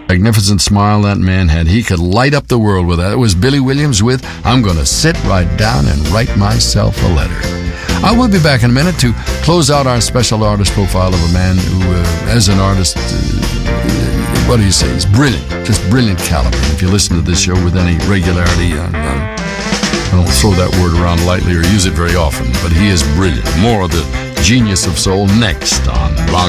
Magnificent smile that man had. He could light up the world with that. It was Billy Williams with I'm Gonna Sit Right Down and Write Myself a Letter. I will be back in a minute to close out our special artist profile of a man who, as an artist, what do you say? He's brilliant, just brilliant caliber. If you listen to this show with any regularity, I don't throw that word around lightly or use it very often, but he is brilliant. More of the genius of soul next on Blog